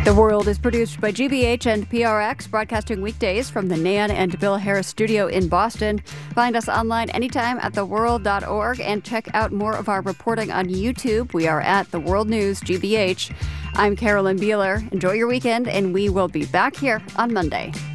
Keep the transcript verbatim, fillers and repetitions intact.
The World is produced by G B H and P R X, broadcasting weekdays from the Nan and Bill Harris studio in Boston. Find us online anytime at the world dot org and check out more of our reporting on YouTube. We are at The World News G B H. I'm Carolyn Beeler. Enjoy your weekend, and we will be back here on Monday.